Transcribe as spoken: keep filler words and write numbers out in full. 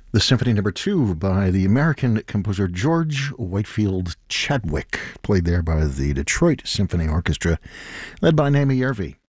The Symphony Number Two by the American composer George Whitefield Chadwick, played there by the Detroit Symphony Orchestra, led by Naomi Yervi.